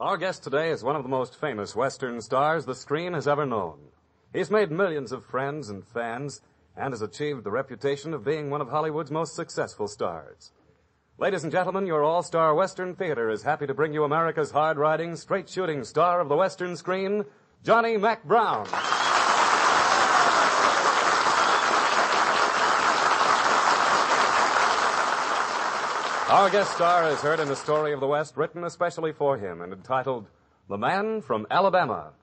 Our guest today is one of the most famous Western stars the screen has ever known. He's made millions of friends and fans and has achieved the reputation of being one of Hollywood's most successful stars. Ladies and gentlemen, your all-star Western theater is happy to bring you America's hard-riding, straight-shooting star of the Western screen, Johnny Mack Brown. Our guest star is heard in a story of the West written especially for him and entitled The Man from Alabama.